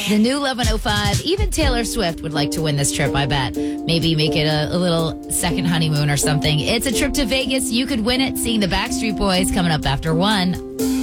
The new Love 105. Even Taylor Swift would like to win this trip, I bet. Maybe make it a little second honeymoon or something. It's a trip to Vegas. You could win it. Seeing the Backstreet Boys coming up after 1.